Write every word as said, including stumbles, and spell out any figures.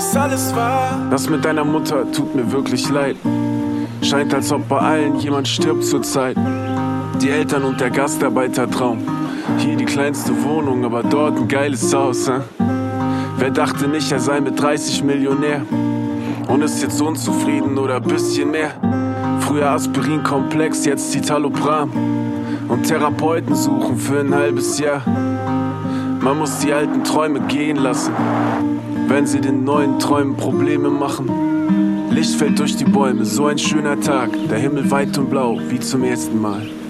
das alles war. Das mit deiner Mutter tut mir wirklich leid. Scheint, als ob bei allen jemand stirbt zurzeit. Die Eltern und der Gastarbeitertraum. Hier die kleinste Wohnung, aber dort ein geiles Haus, hä? Wer dachte nicht, er sei mit dreißig Millionär und ist jetzt unzufrieden oder ein bisschen mehr. Früher Aspirin-Komplex, jetzt Citalopram und Therapeuten suchen für ein halbes Jahr. Man muss die alten Träume gehen lassen, wenn sie den neuen Träumen Probleme machen. Licht fällt durch die Bäume, so ein schöner Tag, der Himmel weit und blau, wie zum ersten Mal.